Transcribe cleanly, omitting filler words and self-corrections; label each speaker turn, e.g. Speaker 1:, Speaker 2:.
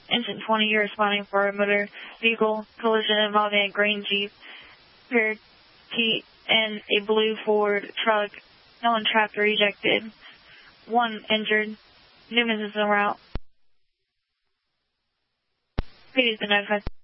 Speaker 1: Engine 20, you're responding for a motor vehicle collision involving a green Jeep Cherokee and a blue Ford truck. No one trapped or ejected. 1 injured. Newman's is en route. PD has been notified.